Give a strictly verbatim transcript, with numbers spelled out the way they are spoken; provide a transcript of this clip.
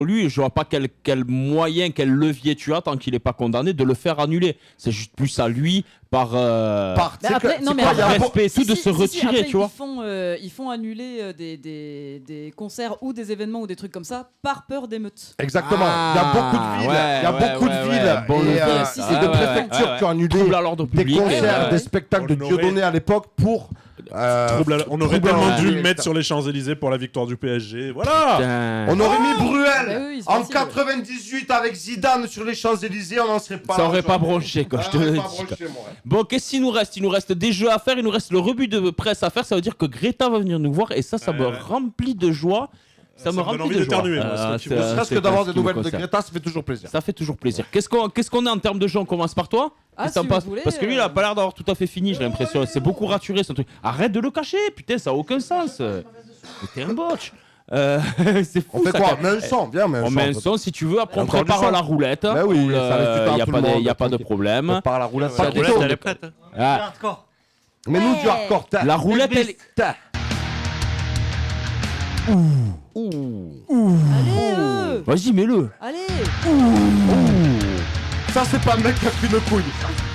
lui, je vois pas quel, quel moyen, quel levier tu as tant qu'il est pas condamné de le faire annuler. C'est juste plus à lui par, euh, Par, Mais c'est après, que- non, c'est mais quoi, par il y a un bon- respect et tout Si, de si, se si, si, retirer, après, tu vois. Ils font, euh, ils font annuler euh, des, des, des concerts ou des événements ou des trucs comme ça par peur d'émeutes. Exactement. Il y a beaucoup de villes. ouais, il y a ouais, beaucoup ouais, de ouais. villes Bon, et, le euh, fait, si, et c'est de bon. préfectures Ouais, ouais. qui ont annulé Trouble à l'ordre des public. concerts, ouais, ouais. des spectacles de On Dieu aurait- donné à l'époque pour. euh, Trouble à la- On aurait trouble à tellement l'ordre dû le public, mettre ça. sur les Champs-Élysées pour la victoire du P S G. Voilà. Putain. On aurait mis Bah Bruel oui, c'est en facile. quatre-vingt-dix-huit avec Zidane sur les Champs-Élysées, on n'en serait pas Ça là aurait pas aujourd'hui. bronché, quoi, Ça je te aurait le pas dis, bronché, moi. Bon, qu'est-ce qu'il nous reste? Il nous reste des jeux à faire, il nous reste le rebut de presse à faire. Ça veut dire que Greta va venir nous voir et ça, ça Ouais, me ouais. remplit de joie. Ça, Ça me me donne remplit envie de joie. d'éternuer, moi, Euh, c'est ce qui c'est- me- Ne serait-ce c'est que d'avoir ce des qui me nouvelles de concerne. Greta, ça fait toujours plaisir. Ça fait toujours plaisir. Qu'est-ce qu'on qu'est-ce qu'on est en termes de jeu? On commence par toi? Ah, Qu'est-ce que si t'en penses vous voulez, Parce que lui, il a euh, pas l'air d'avoir tout à fait fini, j'ai l'impression. C'est beaucoup raturé, ce truc. Arrête de le cacher, putain, ça a aucun sens. Mais t'es un botch. Euh, c'est fou. On fait ça, quoi quand- Mets un son, viens, mets un On son. met un son si tu veux. Après, on Encore du prépare son. à la roulette. Bah oui, Où, ça reste du temps Il n'y à a, tout pas le de- monde, y a pas de tranquille. problème. On part à la roulette. La Pas roulette, Tito. elle est prête. hein. Ah, Hardcore. Mets-nous du Ouais. hardcore. ta. la roulette, elle. Ta. Allez, euh, Vas-y, mets-le. allez. Ça, c'est pas le mec qui a pris une couille.